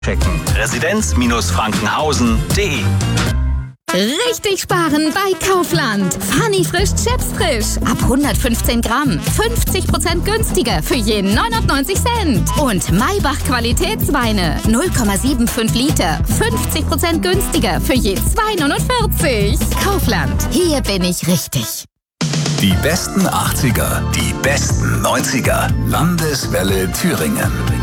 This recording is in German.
checken. Residenz-frankenhausen.de. Richtig sparen bei Kaufland. Funny frisch Chips frisch. Ab 115 Gramm. 50% günstiger für je 99 Cent. Und Maybach Qualitätsweine. 0,75 Liter. 50% günstiger für je 2,49. Kaufland. Hier bin ich richtig. Die besten 80er, die besten 90er. Landeswelle Thüringen.